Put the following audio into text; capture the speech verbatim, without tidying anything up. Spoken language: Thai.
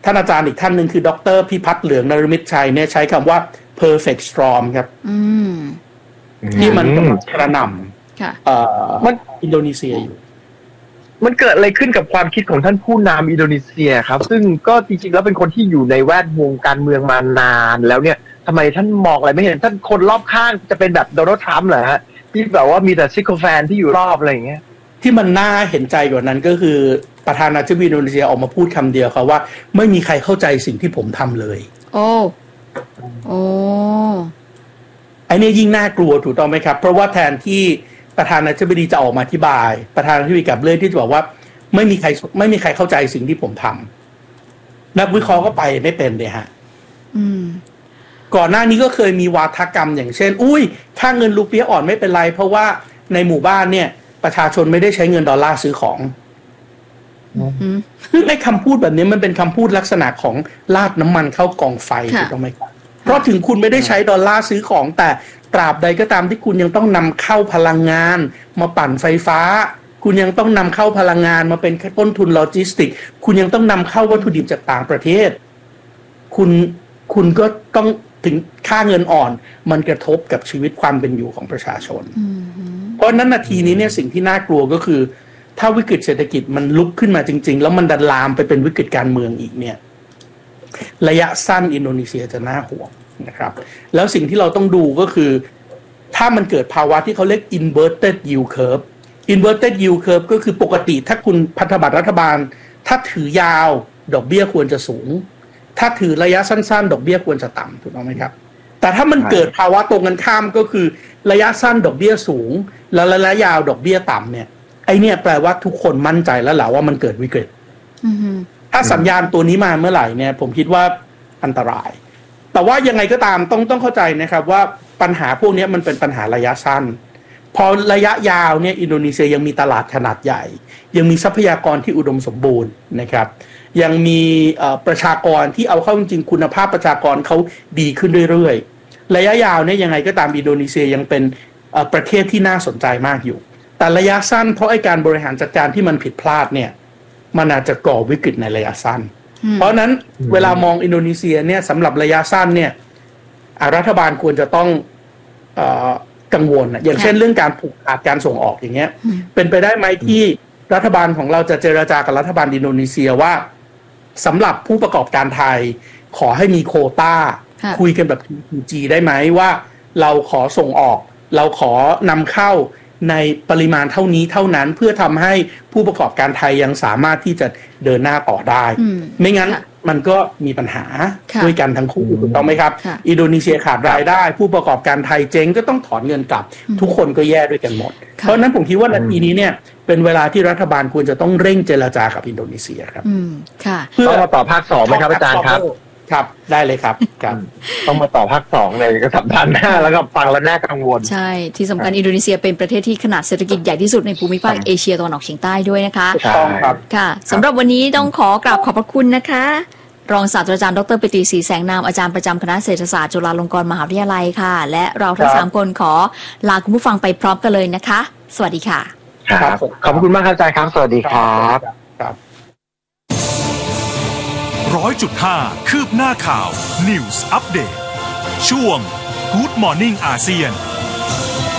านอาจารย์อีกท่านหนึ่งคือดรพิพัฒน์เหลืองนฤมิตชัยเนี่ยใช้คำว่า perfect storm ครับที่มันกำลังกระหน่ำมันอินโดนีเซียอยู่มันเกิดอะไรขึ้นกับความคิดของท่านผู้นำอินโดนีเซียครับซึ่งก็จริงๆแล้วเป็นคนที่อยู่ในแวดวงการเมืองมานานแล้วเนี่ยทำไมท่านมองอะไรไม่เห็นท่านคนรอบข้างจะเป็นแบบโดนัลด์ทรัมป์เหรอฮะที่แบบว่ามีแต่ซิโคแฟนที่อยู่รอบอะไรอย่างเงี้ยที่มันน่าเห็นใจกว่านั้นก็คือประธานาธิบดีอินโดนีเซียออกมาพูดคำเดียวครับว่าไม่มีใครเข้าใจสิ่งที่ผมทำเลยโอ้โอ้ไอ้นี่ยิ่งน่ากลัวถูกต้องไหมครับเพราะว่าแทนที่ประธานาธิบดีจะออกมาอธิบายประธานาธิบดีกับเรื่องที่จะบอกว่าไม่มีใครไม่มีใครเข้าใจสิ่งที่ผมทำนักวิเคราะห์ก็ไปไม่เป็นเลยฮะก่อนหน้านี้ก็เคยมีวาทกรรมอย่างเช่นอุ้ยค่าเงินรูเปียอ่อนไม่เป็นไรเพราะว่าในหมู่บ้านเนี่ยประชาชนไม่ได้ใช้เงินดอลลาร์ซื้อของซึ่งไอ้คำพูดแบบนี้มันเป็นคำพูดลักษณะของลาดน้ำมันเข้ากองไฟถูกต้องไหมครับเพราะถึงคุณไม่ได้ใช้ดอลลาร์ซื้อของแต่ตราบใดก็ตามที่คุณยังต้องนำเข้าพลังงานมาปั่นไฟฟ้าคุณยังต้องนำเข้าพลังงานมาเป็นต้นทุนโลจิสติกคุณยังต้องนำเข้าวัตถุดิบจากต่างประเทศคุณคุณก็ต้องถึงค่าเงินอ่อนมันกระทบกับชีวิตความเป็นอยู่ของประชาชนเพราะนั้นนาทีนี้เนี่ยสิ่งที่น่ากลัวก็คือถ้าวิกฤตเศรษฐกิจมันลุกขึ้นมาจริงๆแล้วมันดันลามไปเป็นวิกฤตการเมืองอีกเนี่ยระยะสั้นอินโดนีเซียจะน่าห่วงนะครับแล้วสิ่งที่เราต้องดูก็คือถ้ามันเกิดภาวะที่เขาเรียก inverted yield curve inverted yield curve ก็คือปกติถ้าคุณพันธบัตรรัฐบาลถ้าถือยาวดอกเบี้ยควรจะสูงถ้าถือระยะสั้นๆดอกเบี้ยควรจะต่ำถูกต้องไหมครับแต่ถ้ามันเกิดภาวะตรงกันข้ามก็คือระยะสั้นดอกเบี้ยสูงแล้วระยะยาวดอกเบี้ยต่ำเนี่ยไอเนี่ยแปลว่าทุกคนมั่นใจแล้วแหละว่ามันเกิดวิกฤตถ้าสัญญาณตัวนี้มาเมื่อไหร่เนี่ยผมคิดว่าอันตรายแต่ว่ายังไงก็ตามต้องต้องเข้าใจนะครับว่าปัญหาพวกนี้มันเป็นปัญหาระยะสั้นพอระยะยาวเนี่ยอินโดนีเซียยังมีตลาดขนาดใหญ่ยังมีทรัพยากรที่อุดมสมบูรณ์นะครับยังมีประชากรที่เอาเข้าจริงๆคุณภาพประชากรเขาดีขึ้นเรื่อยๆระยะยาวเนี่ยยังไงก็ตามอินโดนีเซียยังเป็นประเทศที่น่าสนใจมากอยู่แต่ระยะสั้นเพราะไอ้การบริหารจัดการที่มันผิดพลาดเนี่ยมันอาจจะก่อวิกฤตในระยะสั้นเพราะนั้นเวลามองอินโดนีเซียเนี่ยสำหรับระยะสั้นเนี่ยรัฐบาลควรจะต้องกังวลนะอย่างเช่นเรื่องการผูกขาดการส่งออกอย่างเงี้ยเป็นไปได้ไหมที่รัฐบาลของเราจะเจรจากับรัฐบาลอินโดนีเซียว่าสำหรับผู้ประกอบการไทยขอให้มีโควต้าคุยกันแบบ ที จี ได้ไหมว่าเราขอส่งออกเราขอนำเข้าในปริมาณเท่านี้เท่านั้นเพื่อทำให้ผู้ประกอบการไทยยังสามารถที่จะเดินหน้าต่อได้ไม่งั้นมันก็มีปัญหาด้วยกันทั้งคู่ถูกต้องไหมครับอินโดนีเซียขาดรายได้ผู้ประกอบการไทยเจ๊งก็ต้องถอนเงินกลับทุกคนก็แย่ด้วยกันหมดเพราะนั้นผมคิดว่านาทีนี้เนี่ยเป็นเวลาที่รัฐบาลควรจะต้องเร่งเจรจากับอินโดนีเซียครับเพื่อมาต่อภาคสองไหมครับอาจารย์ครับครับได้เลยครับครับต้องมาต่อภาคสองในสัปดาห์หน้าแล้วก็ฟังแล้วน่ากังวลใช่ที่สำคัญอินโดนีเซียเป็นประเทศที่ขนาดเศรษฐกิจใหญ่ที่สุดในภูมิภาคเอเชียตะวันออกเฉียงใต้ด้วยนะคะต้องครับค่ะสำหรับวันนี้ต้องขอกราบขอบพระคุณนะคะรองศาสตราจารย์ดรปิติศรีแสงนามอาจารย์ประจำคณะเศรษฐศาสตร์จุฬาลงกรณ์มหาวิทยาลัยค่ะและเราทั้งสามคนขอลาคุณผู้ฟังไปพร้อมกันเลยนะคะสวัสดีค่ะครับขอบคุณมากครับอาจารย์ครับสวัสดีครับครับร้อยจุดห้าคืบหน้าข่าว News Update ช่วง Good Morning อาเซียน